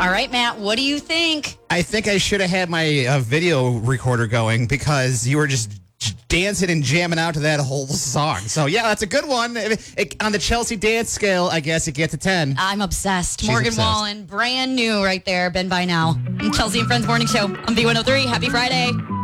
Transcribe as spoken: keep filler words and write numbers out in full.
All right, Matt, what do you think? I think I should have had my uh, video recorder going because you were just dancing and jamming out to that whole song. So, yeah, that's a good one. It, it, on the Chelsea dance scale, I guess it gets a ten. I'm obsessed. She's Morgan obsessed. Wallen, brand new right there. Been by now. Chelsea and Friends Morning Show on B one oh three. Happy Friday.